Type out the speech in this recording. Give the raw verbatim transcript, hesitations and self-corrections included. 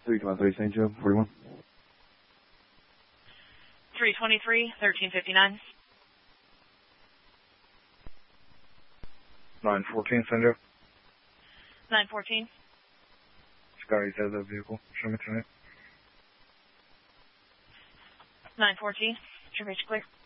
three twenty-three, Saint Joe, forty-one. three twenty-three, thirteen fifty-nine. nine fourteen, Saint Joe. nine fourteen. Scotty has that vehicle. Show me tonight. nine fourteen. Traffic clear.